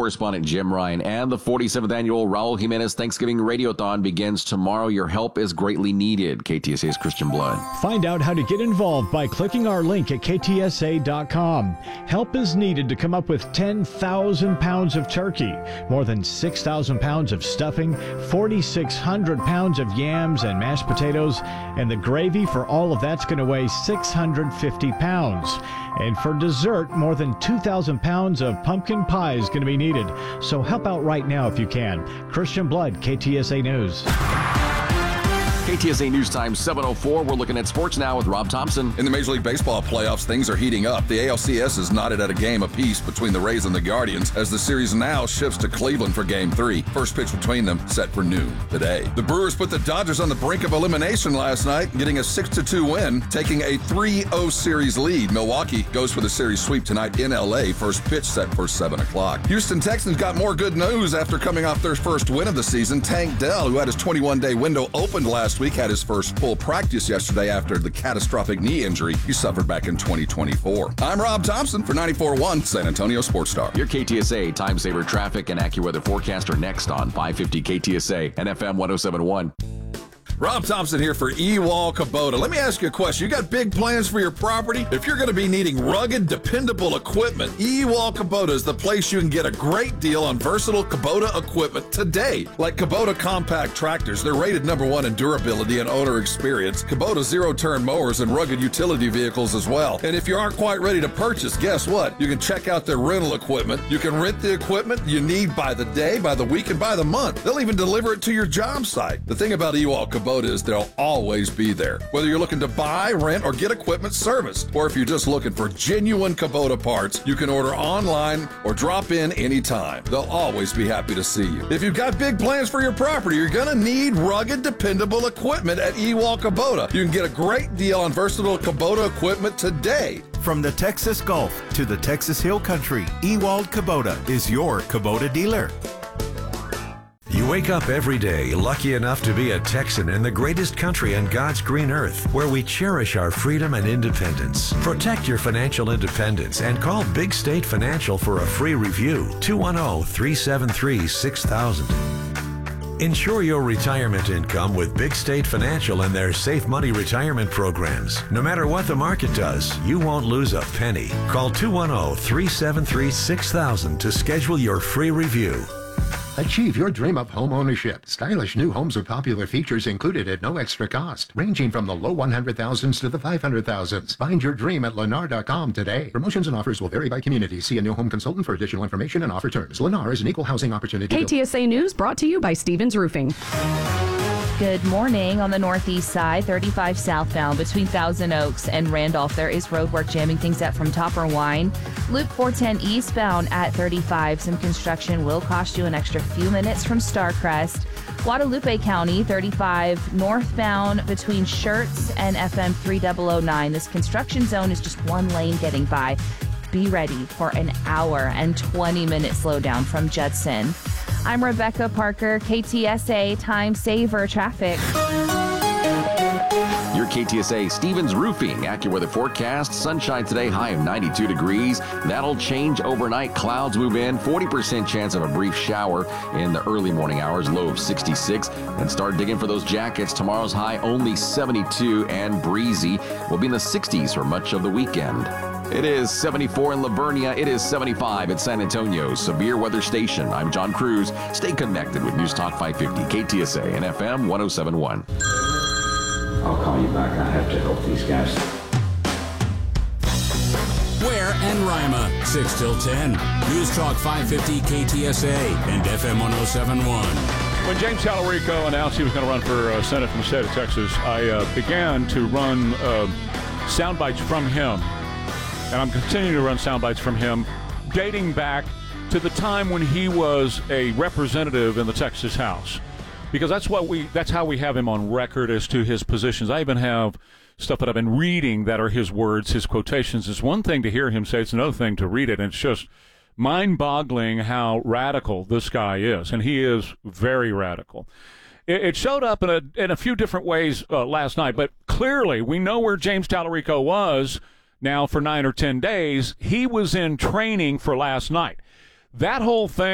correspondent Jim Ryan. And the 47th annual Raul Jimenez Thanksgiving Radiothon begins tomorrow. Your help is greatly needed. KTSA's Christian Blood. Find out how to get involved by clicking our link at ktsa.com. Help is needed to come up with 10,000 pounds of turkey, more than 6,000 pounds of stuffing, 4,600 pounds of yams and mashed potatoes, and the gravy for all of that's going to weigh 650 pounds. And for dessert, more than 2,000 pounds of pumpkin pie is going to be needed. So help out right now if you can. Christian Blood, KTSA News. KTSA News Time 7:04. We're looking at sports now with Rob Thompson. In the Major League Baseball playoffs, things are heating up. The ALCS is knotted at a game apiece between the Rays and the Guardians as the series now shifts to Cleveland for Game 3. First pitch between them set for noon today. The Brewers put the Dodgers on the brink of elimination last night, getting a 6-2 win, taking a 3-0 series lead. Milwaukee goes for the series sweep tonight in L.A. First pitch set for 7 o'clock. Houston Texans got more good news after coming off their first win of the season. Tank Dell, who had his 21-day window opened last week, had his first full practice yesterday after the catastrophic knee injury he suffered back in 2024. I'm Rob Thompson for 94.1 San Antonio Sports Star. Your KTSA Time Saver traffic and AccuWeather forecast are next on 550 KTSA and FM 107.1. Rob Thompson here for Ewald Kubota. Let me ask you a question. You got big plans for your property? If you're going to be needing rugged, dependable equipment, Ewald Kubota is the place you can get a great deal on versatile Kubota equipment today. Like Kubota compact tractors, they're rated #1 in durability and owner experience. Kubota zero-turn mowers and rugged utility vehicles as well. And if you aren't quite ready to purchase, guess what? You can check out their rental equipment. You can rent the equipment you need by the day, by the week, and by the month. They'll even deliver it to your job site. The thing about Ewald Kubota is they'll always be there. Whether you're looking to buy, rent, or get equipment serviced, or if you're just looking for genuine Kubota parts, you can order online or drop in anytime. They'll always be happy to see you. If you've got big plans for your property, you're going to need rugged, dependable equipment at Ewald Kubota. You can get a great deal on versatile Kubota equipment today. From the Texas Gulf to the Texas Hill Country, Ewald Kubota is your Kubota dealer. You wake up every day lucky enough to be a Texan in the greatest country on God's green earth, where we cherish our freedom and independence. Protect your financial independence and call Big State Financial for a free review. 210-373-6000. Ensure your retirement income with Big State Financial and their Safe Money retirement programs. No matter what the market does, you won't lose a penny. Call 210-373-6000 to schedule your free review. Achieve your dream of home ownership. Stylish new homes with popular features included at no extra cost, ranging from the low 100,000s to the 500,000s. Find your dream at Lennar.com today. Promotions and offers will vary by community. See a new home consultant for additional information and offer terms. Lennar is an equal housing opportunity. KTSA News brought to you by Stevens Roofing. Good morning. On the northeast side, 35 southbound between Thousand Oaks and Randolph, there is road work jamming things up from Topper Wine. Loop 410 eastbound at 35. Some construction will cost you an extra few minutes from Starcrest. Guadalupe County, 35 northbound between Schertz and FM 3009. This construction zone is just one lane getting by. Be ready for an hour and 20-minute slowdown from Judson. I'm Rebecca Parker, KTSA Time Saver Traffic. Your KTSA Stevens Roofing AccuWeather forecast. Sunshine today, high of 92 degrees. That'll change overnight. Clouds move in. 40% chance of a brief shower in the early morning hours. Low of 66. And start digging for those jackets. Tomorrow's high only 72 and breezy. We'll be in the 60s for much of the weekend. It is 74 in Livonia. It is 75 at San Antonio's Severe Weather Station. I'm John Cruz. Stay connected with News Talk 550, KTSA and FM 107.1. I'll call you back. I have to help these guys. Ware and Rima, 6 till 10. News Talk 550 KTSA and FM 107.1. When James Talarico announced he was going to run for Senate from the state of Texas, I began to run sound bites from him. And I'm continuing to run sound bites from him dating back to the time when he was a representative in the Texas House. Because that's how we have him on record as to his positions. I even have stuff that I've been reading that are his words, his quotations. It's one thing to hear him say, it's another thing to read it. And it's just mind-boggling how radical this guy is. And he is very radical. It showed up in a few different ways last night. But clearly, we know where James Talarico was now for 9 or 10 days. He was in training for last night. That whole thing